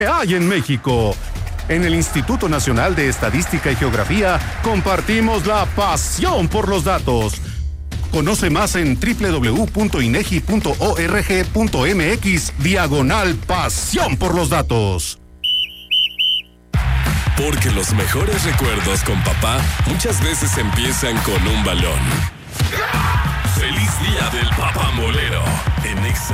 hay en México. En el Instituto Nacional de Estadística y Geografía compartimos la pasión por los datos. Conoce más en www.inegi.org.mx/pasión por los datos. Porque los mejores recuerdos con papá muchas veces empiezan con un balón. ¡Feliz día del papamolero! En Exa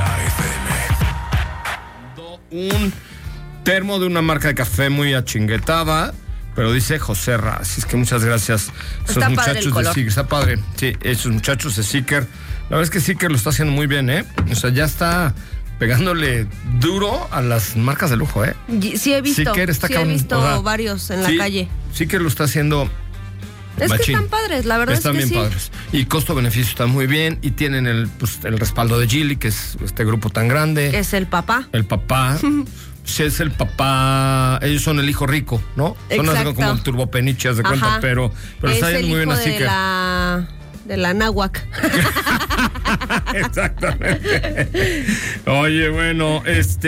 FM. Un termo de una marca de café muy achinguetada, pero dice José Ra. Así es que muchas gracias. Está padre el color. De Seeker. Está padre. Sí, esos muchachos de Seeker. La verdad es que Seeker lo está haciendo muy bien, ¿eh? O sea, ya está pegándole duro a las marcas de lujo, ¿eh? Sí he visto, Seeker está he visto varios en la calle. Seeker lo está haciendo es machín. Que están padres, la verdad están es que bien sí. padres. Y costo-beneficio está muy bien. Y tienen el respaldo de Geely, que es este grupo tan grande. Es el papá. El papá. Si es el papá, ellos son el hijo rico, ¿no? Son así como el turbopeniche, haz de cuenta, pero está yendo muy bien así que. De la náhuac. Exactamente. Oye, bueno,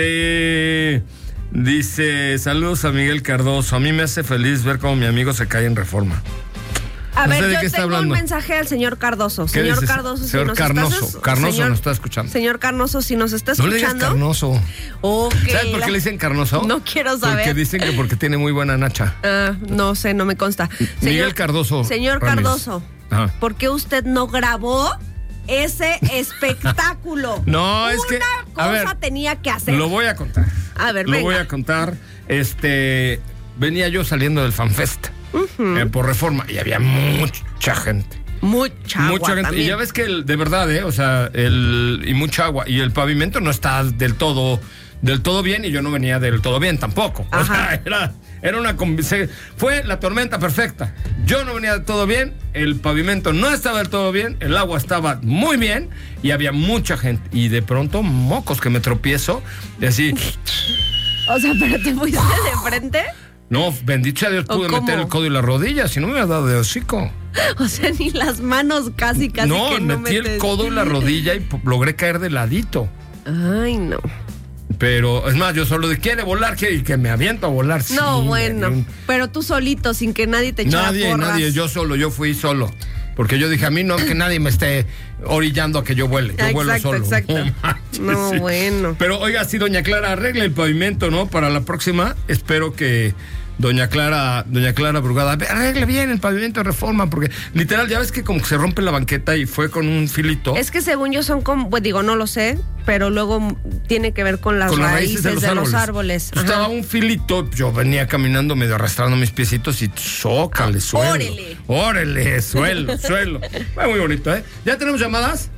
dice, saludos a Miguel Cardoso. A mí me hace feliz ver cómo mi amigo se cae en Reforma. A ver, yo tengo un mensaje al señor Cardoso. Señor Cardoso, si nos Carnoso nos está escuchando. Señor Carnoso, si nos está escuchando. No le digas Carnoso. Okay, ¿Sabes por qué le dicen Carnoso? No quiero saber. Porque dicen que porque tiene muy buena nacha. No sé, no me consta. Miguel Cardoso. Señor Ramírez. Cardoso, ¿por qué usted no grabó ese espectáculo? No, es que una cosa tenía que hacer. Lo voy a contar. A ver, Lo venga. voy a contar. Venía yo saliendo del FanFest. Por Reforma, y había mucha gente. Mucha agua gente. también. Y ya ves que de verdad, o sea, y mucha agua. Y el pavimento no está del todo bien, y yo no venía del todo bien tampoco. Ajá. O sea, era fue la tormenta perfecta. Yo no venía del todo bien, el pavimento no estaba del todo bien, el agua estaba muy bien, y había mucha gente. Y de pronto, mocos, que me tropiezo, y así. O sea, ¿pero te fuiste de frente? No, bendito sea Dios, pude meter el codo y la rodilla, si no me hubiera dado de hocico. O sea, ni las manos casi no, que no metí el codo y la rodilla y logré caer de ladito. Ay, no. Pero, es más, yo solo quiere volar, que me aviento a volar. No, sí, bueno, pero tú solito, sin que nadie te echara porras. Nadie, yo fui solo. Porque yo dije, a mí no, que nadie me esté orillando a que yo vuele. Yo vuelo solo. Exacto. No, sí. Bueno. Pero, oiga, si doña Clara arregla el pavimento, ¿no? Para la próxima, espero que doña Clara Brugada arregle bien el pavimento de Reforma, porque literal, ya ves que como que se rompe la banqueta y fue con un filito. Es que según yo son como, pues digo, no lo sé, pero luego tiene que ver con las raíces de los árboles. Estaba un filito, yo venía caminando medio arrastrando mis piecitos y zócale, suelo. Órale, suelo. Fue muy bonito, ¿eh? ¿Ya tenemos llamadas?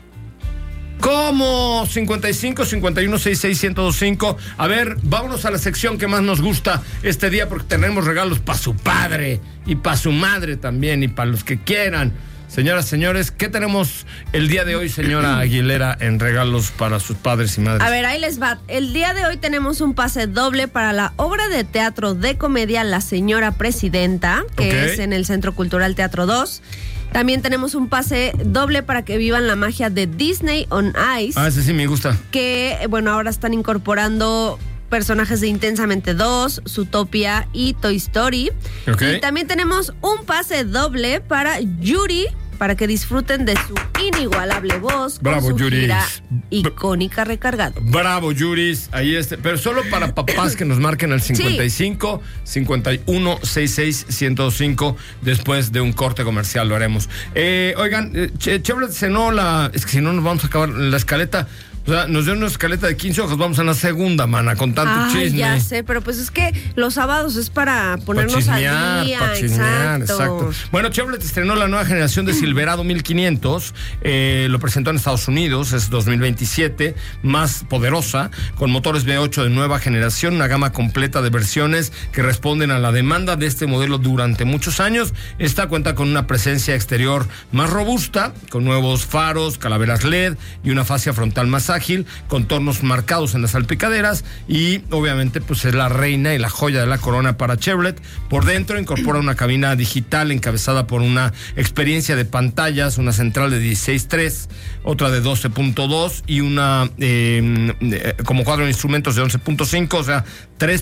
¿Cómo? 55 51 66 1025. A ver, vámonos a la sección que más nos gusta este día, porque tenemos regalos para su padre y para su madre también, y para los que quieran. Señoras, señores, ¿qué tenemos el día de hoy, señora Aguilera, en regalos para sus padres y madres? A ver, ahí les va. El día de hoy tenemos un pase doble para la obra de teatro de comedia La Señora Presidenta, que es en el Centro Cultural Teatro 2. También tenemos un pase doble para que vivan la magia de Disney on Ice. Ese sí me gusta. Que, bueno, ahora están incorporando personajes de Intensamente 2, Zootopia y Toy Story. Y también tenemos un pase doble para Yuri, para que disfruten de su inigualable voz. Bravo, con su Yuris. gira icónica Recargado. Bravo, Yuris. Ahí pero solo para papás que nos marquen al 55 51 66 1025. Después de un corte comercial lo haremos. Oigan, Chevrolet cenó es que si no nos vamos a acabar la escaleta. O sea, nos dio una escaleta de 15 hojas, vamos a la segunda, mana, con tanto chisme. Ya sé, pero pues es que los sábados es para ponernos al día. Para chismear, exacto. Bueno, Chevrolet estrenó la nueva generación de Silverado 1500, lo presentó en Estados Unidos, es 2027, más poderosa, con motores V8 de nueva generación, una gama completa de versiones que responden a la demanda de este modelo durante muchos años. Esta cuenta con una presencia exterior más robusta, con nuevos faros, calaveras LED y una fascia frontal más ágil, contornos marcados en las salpicaderas y obviamente pues es la reina y la joya de la corona para Chevrolet. Por dentro incorpora una cabina digital encabezada por una experiencia de pantallas, una central de 16.3, otra de 12.2 y una como cuadro de instrumentos de 11.5, o sea, 3